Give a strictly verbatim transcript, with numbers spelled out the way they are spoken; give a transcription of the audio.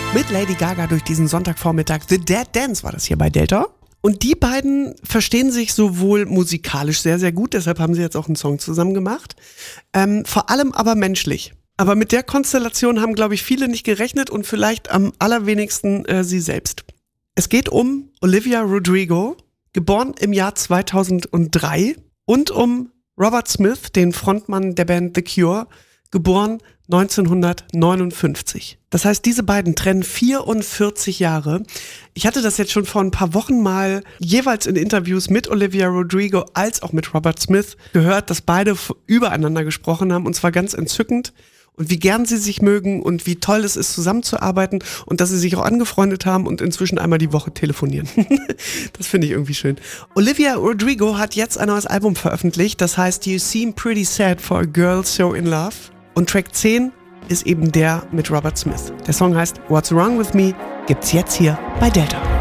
Mit Lady Gaga durch diesen Sonntagvormittag. The Dead Dance war das hier bei Delta. Und die beiden verstehen sich sowohl musikalisch sehr, sehr gut, deshalb haben sie jetzt auch einen Song zusammen gemacht. Ähm, vor allem aber menschlich. Aber mit der Konstellation haben, glaube ich, viele nicht gerechnet und vielleicht am allerwenigsten äh, sie selbst. Es geht um Olivia Rodrigo, geboren im Jahr zweitausenddrei, und um Robert Smith, den Frontmann der Band The Cure, geboren neunzehnhundertneunundfünfzig. Das heißt, diese beiden trennen vierundvierzig Jahre. Ich hatte das jetzt schon vor ein paar Wochen mal jeweils in Interviews mit Olivia Rodrigo als auch mit Robert Smith gehört, dass beide übereinander gesprochen haben, und zwar ganz entzückend. Und wie gern sie sich mögen und wie toll es ist, zusammenzuarbeiten, und dass sie sich auch angefreundet haben und inzwischen einmal die Woche telefonieren. Das finde ich irgendwie schön. Olivia Rodrigo hat jetzt ein neues Album veröffentlicht, das heißt You Seem Pretty Sad for a Girl So in Love. Und Track zehn ist eben der mit Robert Smith. Der Song heißt What's Wrong With Me, gibt's jetzt hier bei Delta.